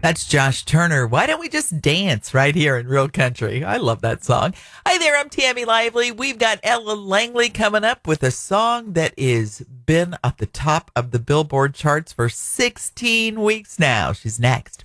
That's Josh Turner. Why don't we just dance right here in Real Country? I love that song. Hi there, I'm Tammy Lively. We've got Ellen Langley coming up with a song that is been at the top of the Billboard charts for 16 weeks now. She's next.